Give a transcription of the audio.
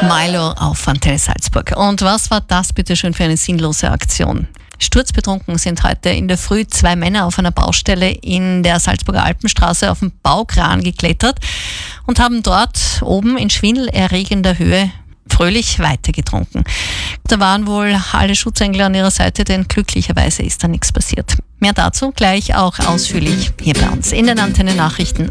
Milo auf Antenne Salzburg. Und was war das bitte schön für eine sinnlose Aktion? Sturzbetrunken sind heute in der Früh 2 Männer auf einer Baustelle in der Salzburger Alpenstraße auf den Baukran geklettert und haben dort oben in schwindelerregender Höhe fröhlich weitergetrunken. Da waren wohl alle Schutzengel an ihrer Seite, denn glücklicherweise ist da nichts passiert. Mehr dazu gleich auch ausführlich hier bei uns in den Antenne Nachrichten